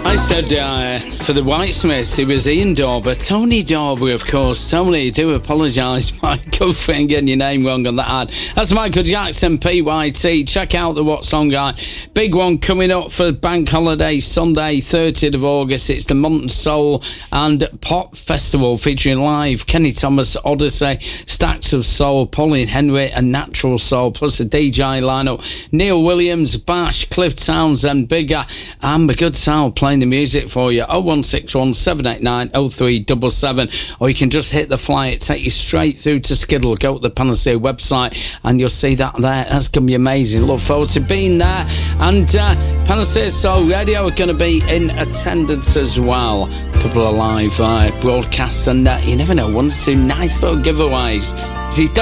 I said for the Whitesmiths, it was Ian Dauber. Tony Dauber, of course. Tony, do apologise, Michael, for getting your name wrong on that ad. That's Michael Jackson, PYT. Check out the What Song Guy. Big one coming up for Bank Holiday Sunday, 30th of August. It's the Mountain Soul and Pop Festival featuring live Kenny Thomas, Odyssey, Stacks of Soul, Pauline Henry and Natural Soul, plus a DJ lineup. Neil Williams, Bash, Cliff Townsend, Bigger, and the Good Sound playing the music for you. 0161 789 0377, or you can just hit the flyer. It take you straight through to Skiddle. Go to the Panacea website and you'll see that there. That's going to be amazing. Look forward to being there. And Panacea Soul Radio are going to be in attendance as well. A couple of live broadcasts, and you never know, one or two nice little giveaways.